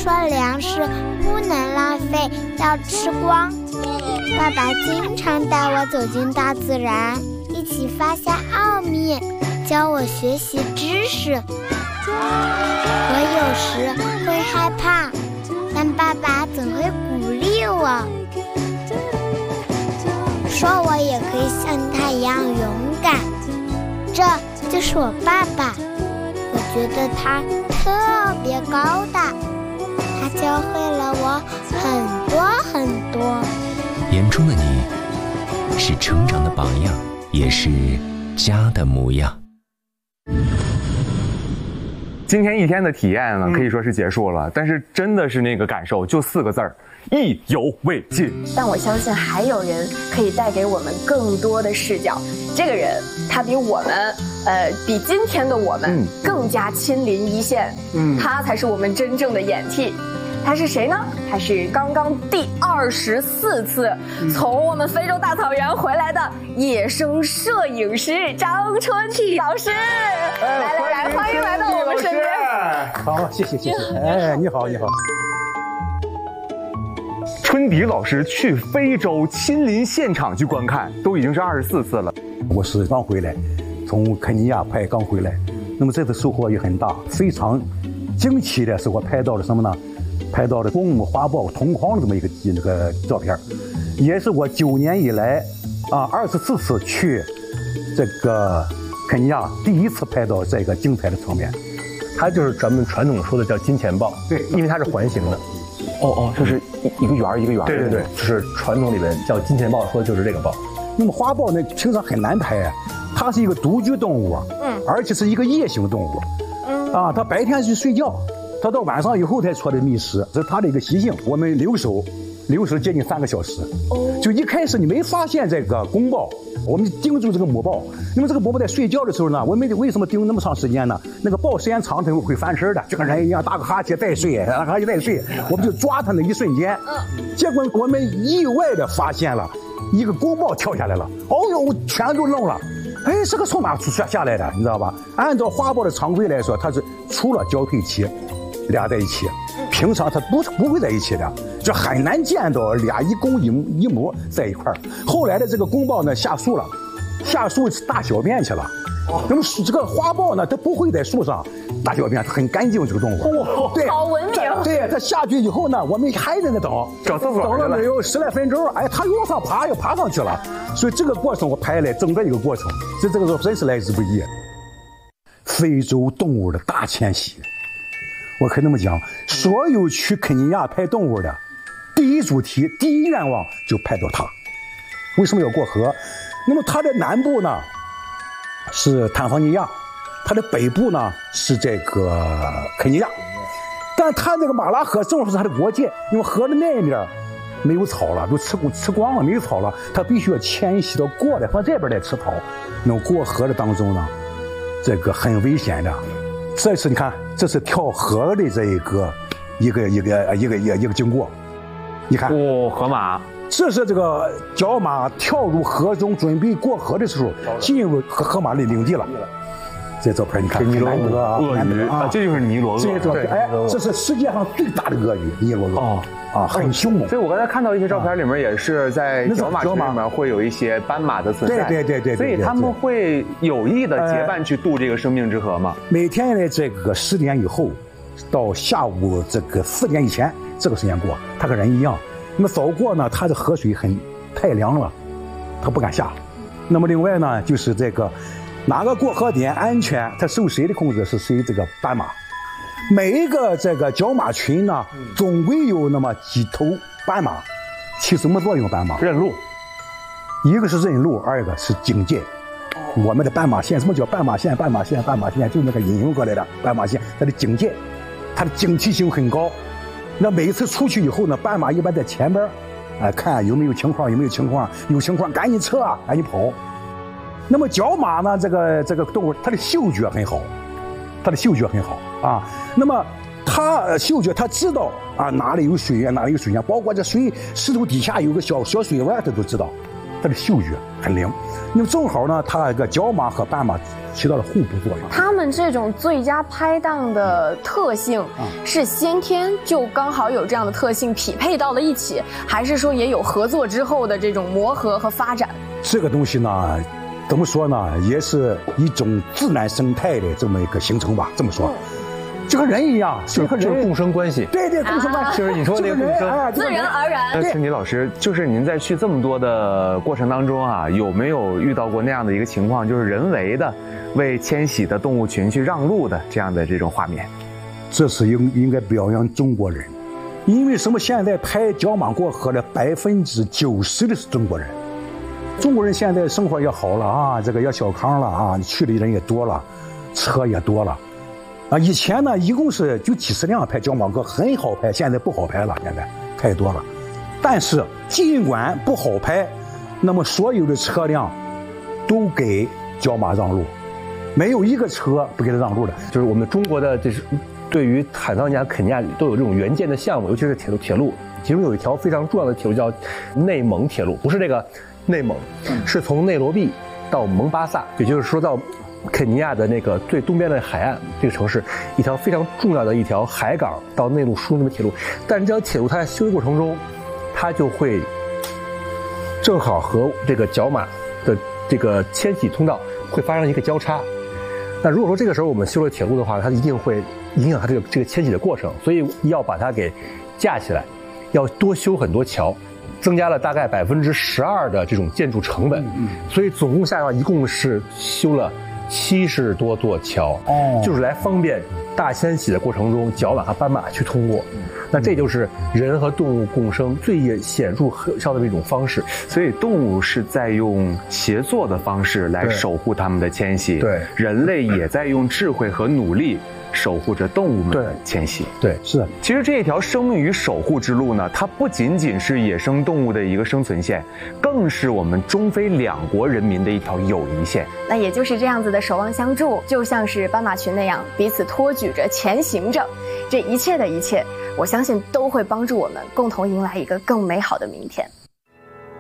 说粮食不能浪费，要吃光。爸爸经常带我走进大自然，一起发现奥秘，教我学习知识。我有时会害怕，但爸爸总会鼓励我，说我也可以像他一样勇敢。这就是我爸爸，我觉得他特别高大，他教会了我很多很多。 眼中的你是成长的榜样，也是家的模样。 今天一天的体验呢，可以说是结束了，但是真的是那个感受，就4个字儿：意犹未尽。 但我相信还有人可以带给我们更多的视角。这个人，他比我们，比今天的我们更加亲临一线。他才是我们真正的演替。他是谁呢？他是刚刚第24次从我们非洲大草原回来的野生摄影师张春启老师。来，欢迎来到我们身边。 好，谢谢。哎，你好。 春迪老师去非洲亲临现场去观看，都已经是24次了。 我是刚回来，从肯尼亚拍刚回来，那么这次收获也很大，非常惊奇的是我拍到了什么呢？拍到了公母花豹同框的这么一个照片，也是我9年以来24次去这个肯尼亚第一次拍到这个精彩的场面。 它就是咱们传统说的叫金钱豹， 对， 因为它是环形的。 就是一个圆一个圆。 对，就是传统里面叫金钱豹，说的就是这个豹。 那么花豹呢，平常很难拍，它是一个独居动物，而且是一个夜行动物，它白天去睡觉。它到晚上以后才出来觅食，这是它的一个习性。我们留守接近3个小时，就一开始你没发现这个公豹，我们盯住这个母豹。那么这个母豹在睡觉的时候呢，我们为什么盯那么长时间呢？那个豹时间长它会翻身的，就跟人一样，打个哈欠再睡，打个哈欠再睡，我们就抓它那一瞬间。结果我们意外的发现了一个公豹跳下来了，全都愣了。哎，这个从哪下来的？你知道吧？按照花豹的常规来说，它是除了交配期俩在一起，平常它不会在一起的，就很难见到俩一公一母在一块儿。后来的这个公豹呢下树大小便去了，那么这个花豹呢，它不会在树上大小便，它很干净这个动物。对， 好文明。 对，它下去以后呢，我们还在那等找厕所， 等了没有10来分钟，哎，它又往上爬，又爬上去了。所以这个过程我拍了整个一个过程，所以这个时候真是来之不易。非洲动物的大迁徙。我可以那么讲，所有去肯尼亚拍动物的，第一主题、第一愿望就拍到它。为什么要过河？那么它的南部呢是坦桑尼亚，它的北部呢是这个肯尼亚，但它这个马拉河正好是它的国界，因为河的那一面没有草了，都吃光了，没有草了，它必须要迁徙到过来，从这边来吃草。那么过河的当中呢，这个很危险的。这次你看，这是跳河的这一个经过，你看， 河马， 这是这个角马跳入河中，准备过河的时候，进入河马的领地了。这照片你看， 尼罗鳄鱼啊，这就是尼罗鳄。 这是世界上最大的鳄鱼，尼罗鳄。很凶猛。 所以我刚才看到一些照片里面也是在角马群里面会有一些斑马的存在。 对。 所以他们会有意的结伴去渡这个生命之河吗？ 每天的这个10点以后，到下午这个4点以前，这个时间过，他和人一样。那么早过呢，它的河水太凉了，它不敢下。那么另外呢，就是这个哪个过河点安全，它受谁的控制？是谁这个斑马。每一个这个角马群呢，总归有那么几头斑马，起什么作用？斑马认路， 一个是认路，二个是警戒。我们的斑马线，什么叫斑马线？斑马线就是那个引用过来的斑马线，它的警戒，它的警惕性很高。那每一次出去以后呢，斑马一般在前边，看有没有情况，有情况赶紧撤，赶紧跑。那么角马呢，这个动物，它的嗅觉很好啊。那么它嗅觉，它知道哪里有水源，包括这石头底下有个小水湾，它都知道。 它的嗅觉很灵。那么正好呢，它那个角马和斑马起到了互补作用。 它们这种最佳拍档的特性，是先天就刚好有这样的特性匹配到了一起，还是说也有合作之后的这种磨合和发展？ 这个东西呢，怎么说呢，也是一种自然生态的这么一个形成吧。这么说，就和人一样， 就是共生关系。 对对，共生关系， 就是你说那个共生， 自然而然。 那陈迪老师，就是您在去这么多的过程当中啊，有没有遇到过那样的一个情况，就是人为的为迁徙的动物群去让路的这样的这种画面？ 这是应该表扬中国人，因为什么？现在拍角马过河的90%的是中国人。中国人现在生活也好了啊，这个也小康了啊，去的人也多了，车也多了。啊，以前呢，一共是就几十辆拍角马过，很好拍，现在不好拍了，现在太多了。但是尽管不好拍，那么所有的车辆都给角马让路，没有一个车不给他让路的。 就是我们中国的这是对于坦桑尼亚、肯尼亚都有这种援建的项目，尤其是铁路，其中有一条非常重要的铁路叫内蒙铁路，不是这个内蒙，是从内罗毕到蒙巴萨，也就是说到肯尼亚的那个最东边的海岸这个城市，一条非常重要的一条海港到内陆输送的铁路。但这条铁路它在修的过程中，它就会正好和这个角马的这个迁徙通道会发生一个交叉。那如果说这个时候我们修了铁路的话，它一定会影响它这个迁徙的过程，所以要把它给架起来，要多修很多桥，增加了大概12%的这种建筑成本。所以总共下来一共是修了70多座桥，就是来方便大迁徙的过程中角马和斑马去通过。那这就是人和动物共生最显著有效的一种方式。 所以动物是在用协作的方式来守护它们的迁徙， 对， 人类也在用智慧和努力守护着动物们的迁徙。 对， 是。 其实这一条生命与守护之路呢，它不仅仅是野生动物的一个生存线，更是我们中非两国人民的一条友谊线。 那也就是这样子的守望相助，就像是斑马群那样彼此托举着前行着，这一切的一切，我相信都会帮助我们共同迎来一个更美好的明天。